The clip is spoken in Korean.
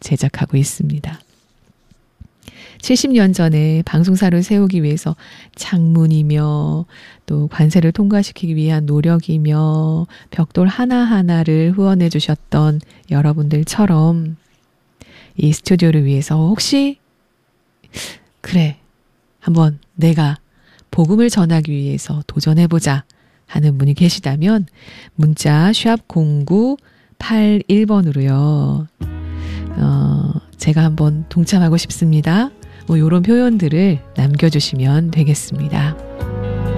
제작하고 있습니다. 70년 전에 방송사를 세우기 위해서 창문이며 또 관세를 통과시키기 위한 노력이며 벽돌 하나하나를 후원해 주셨던 여러분들처럼 이 스튜디오를 위해서 혹시 그래 한번 내가 복음을 전하기 위해서 도전해보자 하는 분이 계시다면 문자 샵 0981번으로요. 제가 한번 동참하고 싶습니다. 뭐 이런 표현들을 남겨주시면 되겠습니다.